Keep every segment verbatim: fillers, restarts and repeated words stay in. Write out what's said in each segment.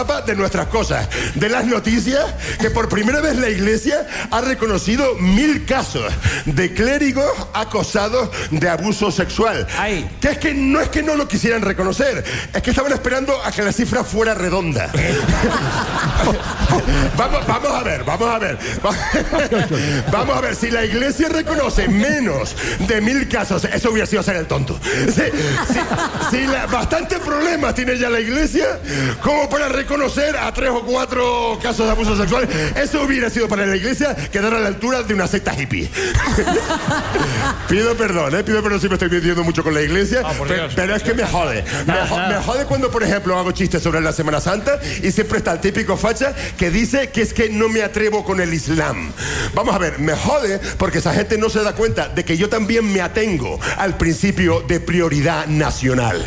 de nuestras cosas, de las noticias, que por primera vez la Iglesia ha reconocido mil casos de clérigos acusados de abuso sexual. Ay. Que es que no es que no lo quisieran reconocer, es que estaban esperando a que la cifra fuera redonda. vamos, vamos a ver, vamos a ver. Vamos a ver, si la Iglesia reconoce menos de mil casos, eso hubiera sido hacer el tonto. Si, si, si la, bastante problemas tiene ya la Iglesia como para reconocer conocer a tres o cuatro casos de abuso sexual, eso hubiera sido para la Iglesia quedar a la altura de una secta hippie. Pido perdón, ¿eh? Pido perdón si me estoy metiendo mucho con la Iglesia, oh, pero, pero es que me jode. Me, jo me jode cuando, por ejemplo, hago chistes sobre la Semana Santa y siempre está el típico facha que dice que es que no me atrevo con el Islam. Vamos a ver, me jode porque esa gente no se da cuenta de que yo también me atengo al principio de prioridad nacional.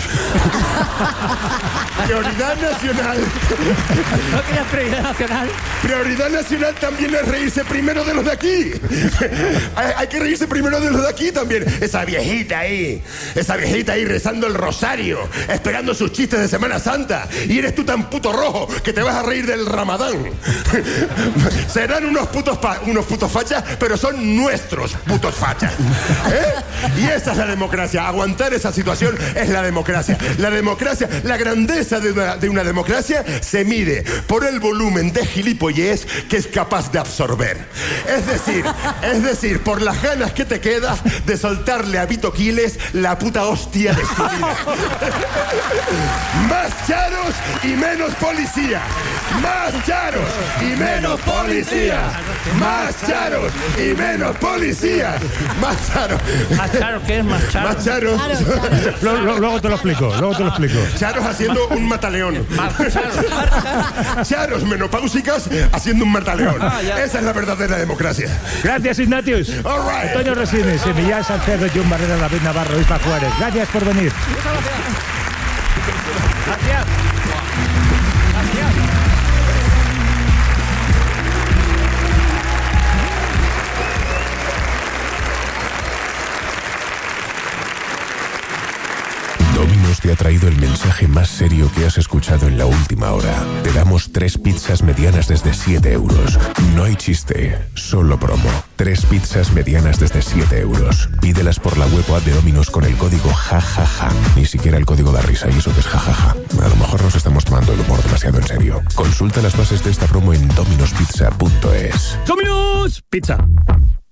Prioridad nacional. ¿No tienes prioridad nacional? Prioridad nacional también es reírse primero de los de aquí. hay, hay que reírse primero de los de aquí también. Esa viejita ahí, esa viejita ahí rezando el rosario, esperando sus chistes de Semana Santa. Y eres tú tan puto rojo que te vas a reír del Ramadán. Serán unos putos, pa unos putos fachas, pero son nuestros putos fachas. ¿Eh? Y esa es la democracia. Aguantar esa situación es la democracia. La democracia, la grandeza de una, de una democracia se mide por el volumen de gilipollez que es capaz de absorber. Es decir, es decir, por las ganas que te quedas de soltarle a Vito Quiles la puta hostia de su vida. Más charos y menos policía. Más charos y menos policía. Más charos y menos policía. Más charos. ¿Más charos? ¿Qué es más charos? Más charos. Claro, claro. Luego, luego te lo explico, luego te lo explico. Charos haciendo un mataleón. Más charos. Charos menopáusicas haciendo un mataleón. Ah, Esa es la verdadera democracia. Gracias, Ignatius. All right. Antonio Resines, Emiliano Salcedo, John Barrera, David Navarro, Isma Juárez. Gracias por venir. Gracias. Domino's te ha traído el mensaje más serio que has escuchado en la última hora. Te damos tres pizzas medianas desde siete euros. No hay chiste, solo promo. Tres pizzas medianas desde siete euros. Pídelas por la web o app de Domino's con el código jajaja. Ni siquiera el código da risa y eso que es jajaja. A lo mejor nos estamos tomando el humor demasiado en serio. Consulta las bases de esta promo en dominospizza punto es. ¡Domino's Pizza!